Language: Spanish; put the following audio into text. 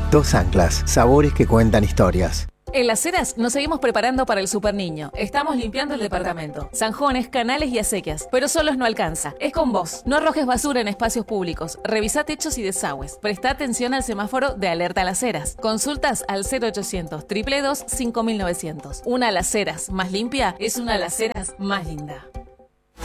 Dos anclas, sabores que cuentan historias. En Las Heras nos seguimos preparando para el Super Niño. Estamos limpiando el departamento. Zanjones, canales y acequias. Pero solos no alcanza. Es con vos. No arrojes basura en espacios públicos. Revisá techos y desagües. Presta atención al semáforo de alerta a Las Heras. Consultas al 0800 222 5900. Una Las Heras más limpia es una Las Heras más linda.